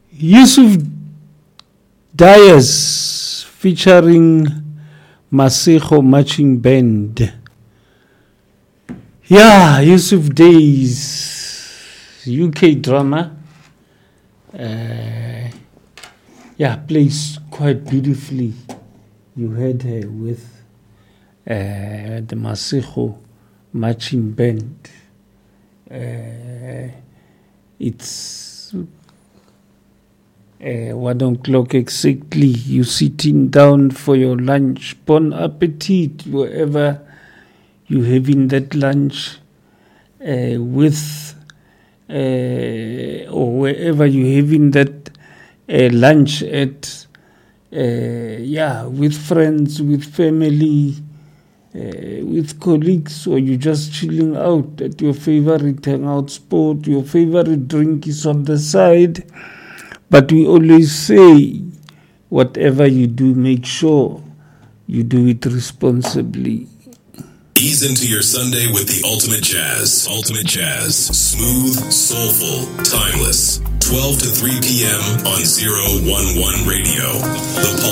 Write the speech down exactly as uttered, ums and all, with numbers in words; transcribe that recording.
Yusuf Dias featuring Masego Marching Band. Yeah, Yusuf Days, U K drummer. Uh, yeah, plays quite beautifully. You heard her with uh, the Masego Marching Band. Uh, it's uh, one o'clock exactly. You're sitting down for your lunch. Bon appetit, wherever you're having that lunch uh, with, uh, or wherever you're having that uh, lunch at, uh, yeah, with friends, with family, uh, with colleagues, or you're just chilling out at your favorite hangout spot, your favorite drink is on the side. But we always say, whatever you do, make sure you do it responsibly. Ease into your Sunday with the Ultimate Jazz. Ultimate Jazz. Smooth, soulful, timeless. twelve to three p.m. on zero one one Radio. The